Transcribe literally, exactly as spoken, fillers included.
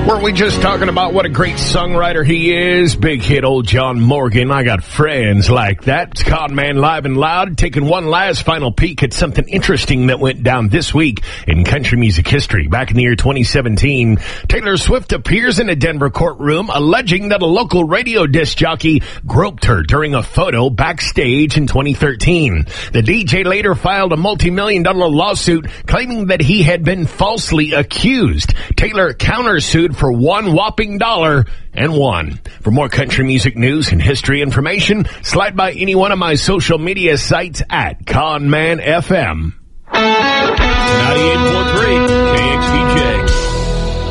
Weren't we just talking about what a great songwriter he is? Big hit old John Morgan. I got friends like that. It's Con Man live and loud, taking one last final peek at something interesting that went down this week in country music history. Back in the year twenty seventeen, Taylor Swift appears in a Denver courtroom alleging that a local radio disc jockey groped her during a photo backstage in twenty thirteen. The D J later filed a multi-million dollar lawsuit claiming that he had been falsely accused. Taylor countersued for one whopping dollar and won. For more country music news and history information, slide by any one of my social media sites at Con Man F M. ninety-eight point three K X V J.